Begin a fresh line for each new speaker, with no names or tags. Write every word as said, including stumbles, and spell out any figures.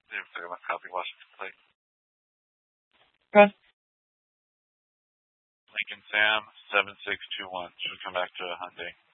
Zero Second Left Copy, Washington Plate.
Good.
Lincoln Sam, seven six two one. Should come back to Hyundai.